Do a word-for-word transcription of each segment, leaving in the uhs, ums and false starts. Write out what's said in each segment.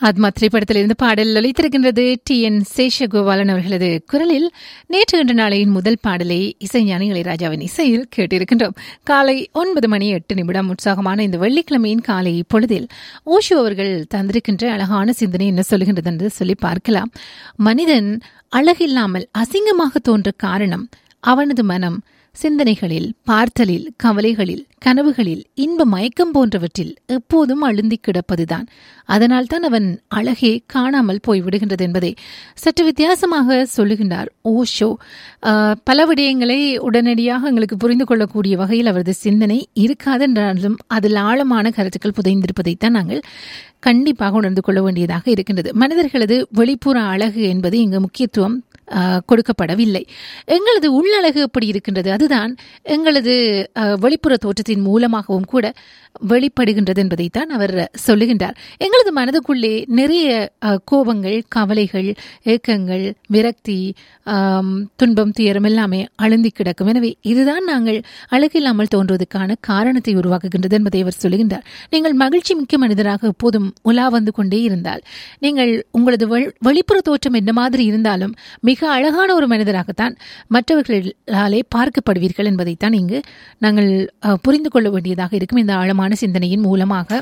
ஆத்மா திரைப்படத்திலிருந்து பாடல் ஒலித்திருக்கின்றது. டி என் சேஷகோபாலன் அவர்களது குரலில் நேற்று இன்று நாளையின் முதல் பாடலை இசைஞானி இளையராஜாவின் இசையில் கேட்டிருக்கின்றோம். காலை ஒன்பது மணி எட்டு நிமிடம் உற்சாகமான இந்த வெள்ளிக்கிழமையின் காலை பொழுதில் ஓஷோ அவர்கள் தந்திருக்கின்ற அழகான சிந்தனை என்ன சொல்லுகின்றது என்று சொல்லி பார்க்கலாம். மனிதன் அழகில்லாமல் அசிங்கமாக தோன்ற காரணம் அவனது மனம் சிந்தனைகளில், பார்த்தலில், கவலைகளில், கனவுகளில், இன்ப மயக்கம் போன்றவற்றில் எப்போதும் அழுந்தி கிடப்பதுதான். அதனால்தான் அவன் அழகே காணாமல் போய்விடுகின்றது என்பதை சற்று வித்தியாசமாக சொல்லுகின்றார் ஓஷோ. பல விடயங்களை உடனடியாக எங்களுக்கு புரிந்து கொள்ளக்கூடிய வகையில் அவரது சிந்தனை இருக்காதென்றாலும் அதில் ஆழமான கருத்துக்கள் புதைந்திருப்பதைத்தான் நாங்கள் கண்டிப்பாக உணர்ந்து கொள்ள வேண்டியதாக இருக்கின்றது. மனிதர்களது வெளிப்புற அழகு என்பது இங்கு முக்கியத்துவம் கொடுக்கப்படவில்லை. எங்களது உள்ளழகு எப்படி இருக்கின்றது, அதுதான் எங்களது வெளிப்புற தோற்றத்தின் மூலமாகவும் கூட வெளிப்படுகின்றது என்பதைத்தான் அவர் சொல்லுகின்றார். எங்களது மனதுக்குள்ளே நிறைய கோபங்கள், கவலைகள், ஏக்கங்கள், விரக்தி, துன்பம், துயரம் எல்லாமே அழுந்தி கிடக்கும். எனவே இதுதான் நாங்கள் அழகில்லாமல் தோன்றுவதற்கான காரணத்தை உருவாக்குகின்றது என்பதை அவர் சொல்லுகின்றார். நீங்கள் மகிழ்ச்சி மிக்க மனிதராக எப்போதும் உலா வந்து கொண்டே இருந்தால், நீங்கள் உங்களது வெளிப்புற தோற்றம் என்ன மாதிரி இருந்தாலும் மிக அழகான ஒரு மனிதராகத்தான் மற்றவர்களாலே பார்க்கப்படுவீர்கள் என்பதைத்தான் இங்கு நாங்கள் புரிந்து கொள்ள வேண்டியதாக இருக்கும். இந்த ஆழமான சிந்தனையின் மூலமாக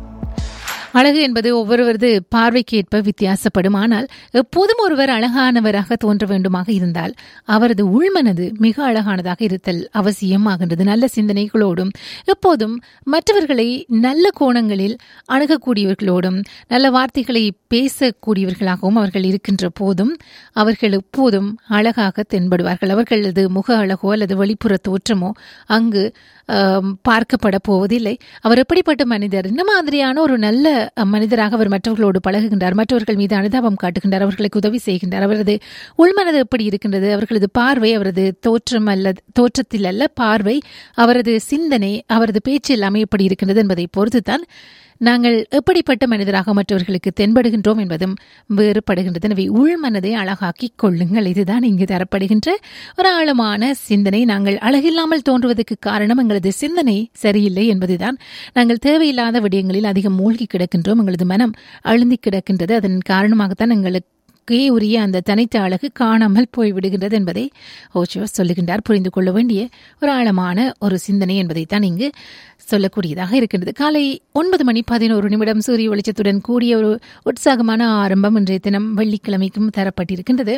அழகு என்பது ஒவ்வொருவரது பார்வைக்கு ஏற்ப வித்தியாசப்படும். ஆனால் எப்போதும் ஒருவர் அழகானவராக தோன்ற வேண்டுமாக இருந்தால் அவரது உள்மனது மிக அழகானதாக இருத்தல் அவசியமாகின்றது. நல்ல சிந்தனைகளோடும் எப்போதும் மற்றவர்களை நல்ல கோணங்களில் அணுகக்கூடியவர்களோடும் நல்ல வார்த்தைகளை பேசக்கூடியவர்களாகவும் அவர்கள் இருக்கின்ற போதும் அவர்கள் எப்போதும் அழகாக தென்படுவார்கள். அவர்களது முக அழகோ அல்லது வெளிப்புற தோற்றமோ அங்கு பார்க்கப்பட போவதில்லை. அவர் எப்படிப்பட்ட மனிதர், இந்த மாதிரியான ஒரு நல்ல மனிதராக அவர் மற்றவர்களோடு பழகுகின்றார், மற்றவர்கள் மீது அனுதாபம் காட்டுகின்றார், அவர்களுக்கு உதவி செய்கின்றார். அவரது உள்மனது எப்படி இருக்கின்றது, அவர்களது பார்வை அவரது தோற்றம் அல்ல தோற்றத்தில் அல்ல பார்வை, அவரது சிந்தனை, அவரது பேச்சு எல்லாமே எப்படி இருக்கின்றது என்பதை பொறுத்துத்தான் நாங்கள் எப்படிப்பட்ட மனிதராக மற்றவர்களுக்கு தென்படுகின்றோம் என்பதும் வேறுபடுகின்றது. எனவே உள்மனதை அழகாக்கி கொள்ளுங்கள். இதுதான் இங்கு தரப்படுகின்ற ஒரு ஆழமான சிந்தனை. நாங்கள் அழகில்லாமல் தோன்றுவதற்கு காரணம் எங்களது சிந்தனை சரியில்லை என்பதுதான். நாங்கள் தேவையில்லாத விடயங்களில் அதிகம் மூழ்கி கிடக்கின்றோம். எங்களது மனம் அழுந்தி கிடக்கின்றது. அதன் காரணமாகத்தான் எங்களுக்கு உரிய அந்த தனித்த அழகு காணாமல் போய்விடுகின்றது என்பதை ஓஷோ சொல்லுகின்றார். புரிந்து கொள்ள வேண்டிய ஒரு ஆழமான ஒரு சிந்தனை என்பதைத்தான் இங்கு சொல்லக்கூடியதாக இருக்கின்றது. காலை ஒன்பது மணி பதினோரு நிமிடம் சூரிய வெளிச்சத்துடன் கூடிய ஒரு உற்சாகமான ஆரம்பம் இன்றைய தினம் வெள்ளிக்கிழமைக்கும் தரப்பட்டிருக்கின்றது.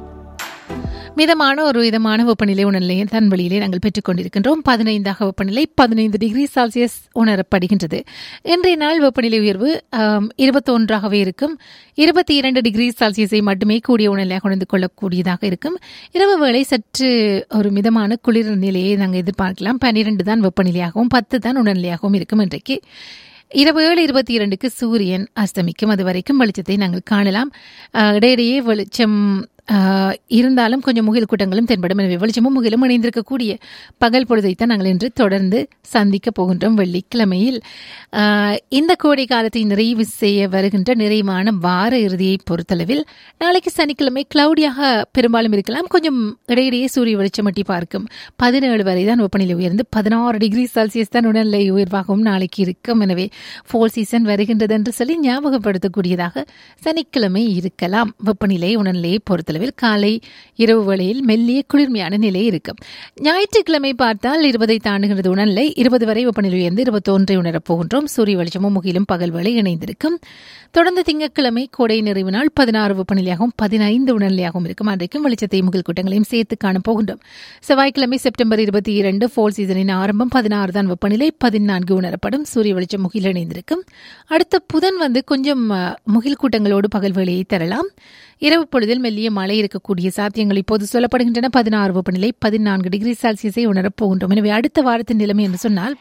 மிதமான ஒரு விதமான வெப்பநிலை உணர்நிலையை தன் வழியிலே நாங்கள் பெற்றுக் கொண்டிருக்கின்றோம். பதினைந்தாக வெப்பநிலை பதினைந்து டிகிரி செல்சியஸ் உணரப்படுகின்றது. இன்றைய நாள் வெப்பநிலை உயர்வு இருபத்தொன்றாகவே இருக்கும். இருபத்தி இரண்டு டிகிரி செல்சியஸை மட்டுமே கூடிய உணர்நிலையாக உணர்ந்து கொள்ளக்கூடியதாக இருக்கும். இரவு வேளை சற்று ஒரு மிதமான குளிர் நிலையை நாங்கள் எதிர்பார்க்கலாம். பன்னிரண்டு தான் வெப்பநிலையாகவும் பத்து தான் உணர்நிலையாகவும் இருக்கும். இன்றைக்கு இரவு ஏழு இருபத்தி இரண்டுக்கு சூரியன் அஸ்தமிக்கும். அது வரைக்கும் வெளிச்சத்தை நாங்கள் காணலாம். இடையிடையே வெளிச்சம் இருந்தாலும் கொஞ்சம் முகில் கூட்டங்களும் தென்படும். எனவே வெளிச்சமும் முகிலும் இணைந்திருக்கக்கூடிய பகல் பொழுதைத்தான் நாங்கள் இன்று தொடர்ந்து சந்திக்க போகின்றோம். வெள்ளிக்கிழமையில் இந்த கோடை காலத்தை நிறைவு செய்ய வருகின்ற நிறைவான வார இறுதியை பொறுத்தளவில் நாளைக்கு சனிக்கிழமை கிளவுடியாக பெரும்பாலும் இருக்கலாம். கொஞ்சம் இடையிடையே சூரிய வெளிச்சம் எட்டி பார்க்கும். பதினேழு வரை தான் வெப்பநிலை உயர்ந்து பதினாறு டிகிரி செல்சியஸ் தான் உடல்நிலை உயர்வாகவும் நாளைக்கு இருக்கும். எனவே ஃபோல் சீசன் வருகின்றது என்று சொல்லி ஞாபகப்படுத்தக்கூடியதாக சனிக்கிழமை இருக்கலாம். வெப்பநிலை உடல்நிலையை பொறுத்தளவில் காலை இரவு வேளையில் மெல்லிய குளிர்மையான நிலை இருக்கும். ஞாயிற்றுக்கிழமை பார்த்தால் இருபதை தாண்டுகிறது உணர்நிலை. இருபது வரை வெப்பநிலை உயர்ந்து இருபத்தொன்றை உணரப் போகின்றோம். சூரிய வெளிச்சமும் முகிலும் பகல் வேளை இணைந்திருக்கும். தொடர்ந்து திங்கட்கிழமை கோடை நிறைவு நாள் பதினாறு வெப்பநிலையாகவும் பதினைந்து உணர்நிலையாகவும் இருக்கும். அன்றைக்கும் வெளிச்சத்தை முகில் கூட்டங்களையும் சேர்த்து காணப் போகின்றோம். செவ்வாய்க்கிழமை செப்டம்பர் இருபத்தி இரண்டு ஃபோல் சீசனின் ஆரம்பம். பதினாறு தான் வெப்பநிலை, பதினான்கு உணரப்படும். சூரிய வெளிச்சம் முகில் இணைந்திருக்கும். அடுத்த புதன் வந்து கொஞ்சம் முகில் கூட்டங்களோடு பகல் வேளையை தரலாம். இரவு பொழுதில் மெல்லிய மழை இருக்கக்கூடிய சாத்தியங்கள் இப்போது சொல்லப்படுகின்றன. பதினாறு வெப்பநிலை, பதினான்கு டிகிரி செல்சியஸை உணரப் போகின்றோம். எனவே அடுத்த வாரத்தின் நிலைமை என்று சொன்னால்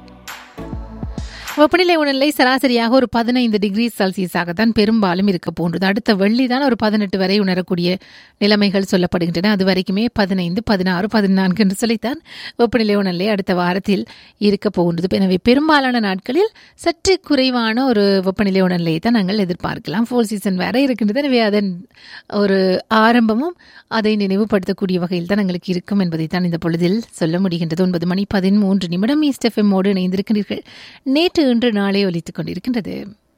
வெப்பநிலை உணர்நிலை சராசரியாக ஒரு பதினைந்து டிகிரி செல்சியஸாகத்தான் பெரும்பாலும் இருக்க போன்றது. அடுத்த வெள்ளி தான் ஒரு பதினெட்டு வரை உணரக்கூடிய நிலைமைகள் சொல்லப்படுகின்றன. அது வரைக்குமே பதினைந்து பதினாறு பதினான்கு என்று சொல்லித்தான் வெப்பநிலை உணர்நிலை அடுத்த வாரத்தில் இருக்க போகின்றது. எனவே பெரும்பாலான நாட்களில் சற்று குறைவான ஒரு வெப்பநிலை உணர்நிலையை தான் நாங்கள் எதிர்பார்க்கலாம். ஃபோல் சீசன் வேற இருக்கின்றது. எனவே அதன் ஒரு ஆரம்பமும் அதை நினைவுபடுத்தக்கூடிய வகையில் தான் எங்களுக்கு இருக்கும் என்பதைத்தான் இந்த பொழுதில் சொல்ல முடிகின்றது. ஒன்பது மணி பதிமூன்று நிமிடம் ஈஸ்ட் எஃப்எம்மோடு இணைந்திருக்கிறீர்கள். நேற்று இன்று நாளை ஒலித்துக் கொண்டிருக்கின்றது.